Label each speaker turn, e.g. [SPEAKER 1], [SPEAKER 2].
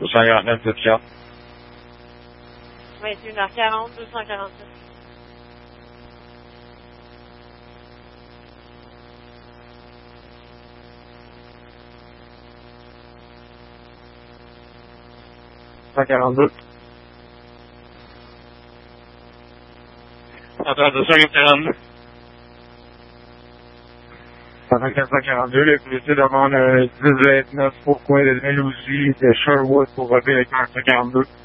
[SPEAKER 1] 249, c'est Pierre.
[SPEAKER 2] 21h40, 247.
[SPEAKER 1] Attends, 242. Pendant 442, le policier demande 10-29 pour coin de Dalhousie de Sherwood pour relever le 442.